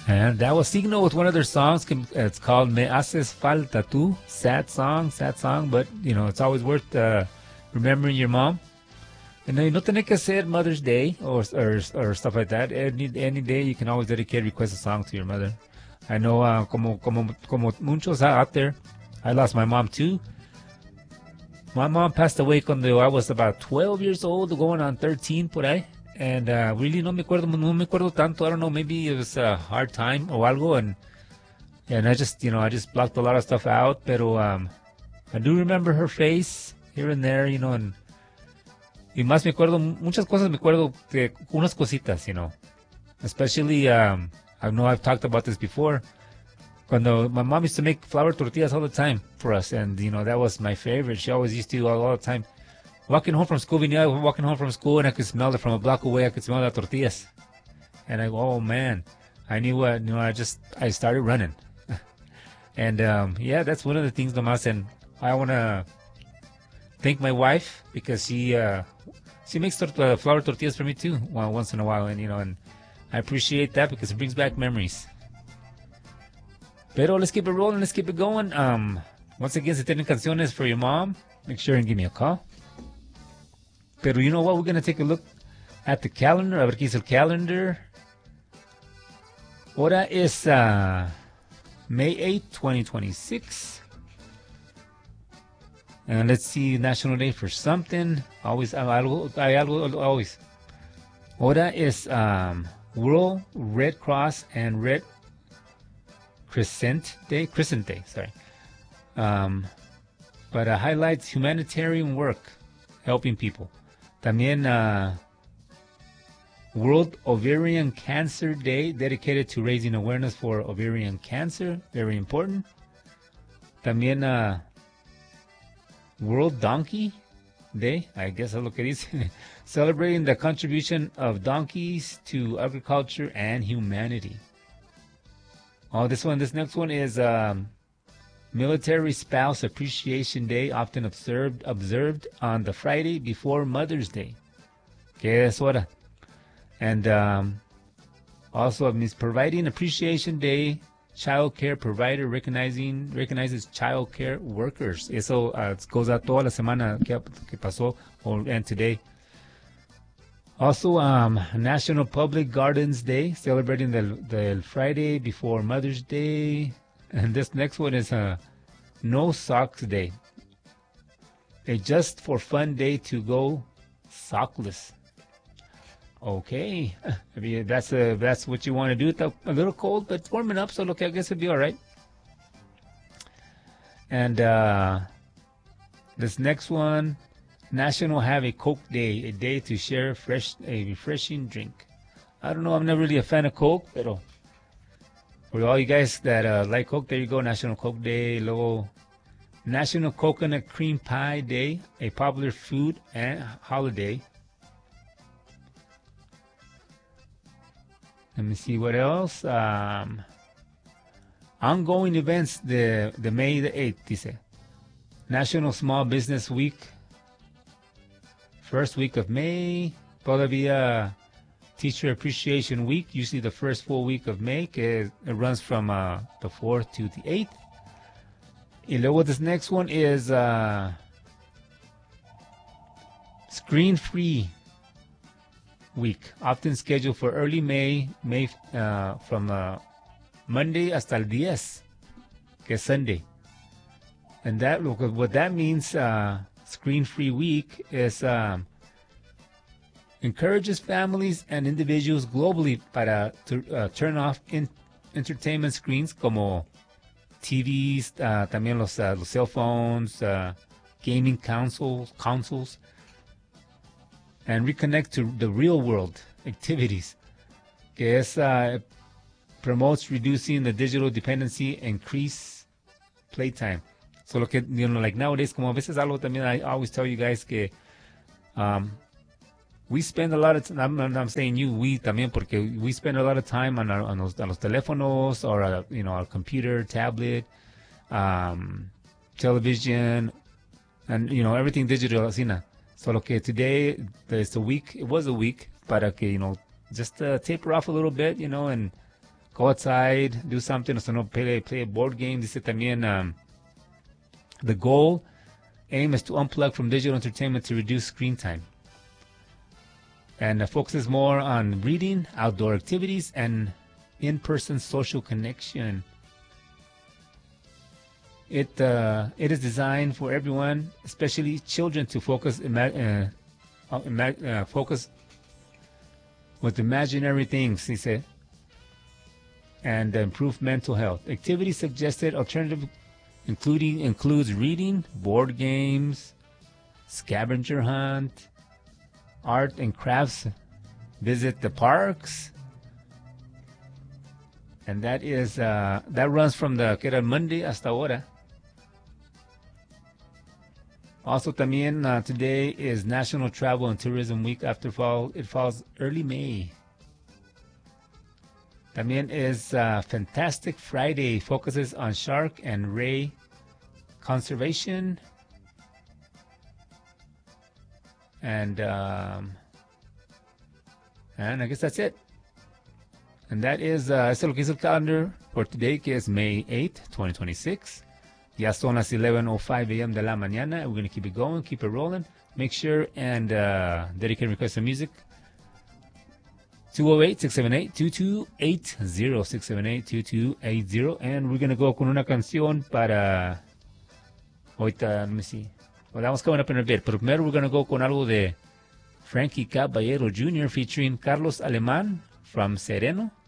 And that was Signo with one of their songs. It's called Me Haces Falta Tú. Sad song, but it's always worth remembering your mom. And no tiene que ser Mother's Day or stuff like that. Any day you can always request a song to your mother. I know, como muchos out there, I lost my mom too. My mom passed away when I was about 12 years old, going on 13 por ahí. And really no me acuerdo tanto. I don't know, maybe it was a hard time or algo. And I just blocked a lot of stuff out. Pero I do remember her face here and there, and y más me acuerdo, muchas cosas me acuerdo de unas cositas, Especially, I know I've talked about this before. Cuando my mom used to make flour tortillas all the time for us. And, that was my favorite. She always used to all the time. Walking home from school, and I could smell it from a block away. I could smell the tortillas. And I go, oh, man. I knew what, I started running. And, that's one of the things, nomás. And I want to thank my wife because she makes flour tortillas for me, too, once in a while. And, and I appreciate that because it brings back memories. Pero let's keep it rolling. Let's keep it going. Once again, si tienen canciones for your mom, make sure and give me a call. Pero you know what? We're going to take a look at the calendar. A ver qué dice el calendar. Ahora es May 8, 2026. And let's see, National Day for something. Always. Always. Ahora es World Red Cross and Red Crescent Day. Sorry. But highlights humanitarian work, helping people. También World Ovarian Cancer Day, dedicated to raising awareness for ovarian cancer. Very important. También World Donkey Day, I guess es lo que dice. Celebrating the contribution of donkeys to agriculture and humanity. Oh, this next one is Military Spouse Appreciation Day, often observed on the Friday before Mother's Day. Que es hora. And also providing Appreciation Day, Child Care Provider recognizes child care workers. Eso goes out toda la semana que pasó and today. Also, National Public Gardens Day, celebrating the Friday before Mother's Day. And this next one is No Socks Day, a just for fun day to go sockless. Okay, I mean, that's what you want to do. It's a little cold, but it's warming up, so look, I guess it'll be all right. And this next one, National Have a Coke Day, a day to share a refreshing drink. I don't know, I'm not really a fan of Coke, but for all you guys that like Coke, there you go, National Coke Day. Luego, National Coconut Cream Pie Day, a popular food and holiday. Let me see what else. Ongoing events, the May the 8th, dice. National Small Business Week, first week of May. Todavía Teacher Appreciation Week, usually the first full week of May, que it runs from the 4th to the 8th. Y luego this next one is Screen Free Week, often scheduled for early May from Monday hasta el 10, que es Sunday. And what that means, Screen Free Week, is encourages families and individuals globally to turn off entertainment screens como TVs, también los cell phones, gaming consoles, and reconnect to the real world activities, que es promotes reducing the digital dependency, increase playtime. So lo que, like nowadays, como a veces algo también, I always tell you guys que we spend a lot of time, I'm saying we también, porque we spend a lot of time on los teléfonos or our computer, tablet, television, and everything digital, así na. So lo que today it was a week para que just taper off a little bit, and go outside, do something, so no play a board game. Dice también, the goal, aim is to unplug from digital entertainment to reduce screen time. And focuses more on reading, outdoor activities, and in-person social connection. It is designed for everyone, especially children, to focus focus with imaginary things, he said, and improve mental health. Activities suggested alternative includes reading, board games, scavenger hunt, art and crafts, visit the parks, and that runs from the que era Monday hasta ahora. Also, también today is National Travel and Tourism Week. After fall, it falls early May. También is Fantastic Friday, focuses on shark and ray conservation. And I guess that's it. And that is, eso es lo que es el calendar for today, que es May 8th, 2026. Ya son las 11:05 a.m. de la mañana. We're going to keep it going, keep it rolling. Make sure and dedicate and request some music. 208-678-2280. 678-2280. And we're going to go con una canción para... Ahorita, let me see. Well, that one's coming up in a bit. Pero primero we're going to go con algo de Frankie Caballero Jr. featuring Carlos Alemán from Sereno.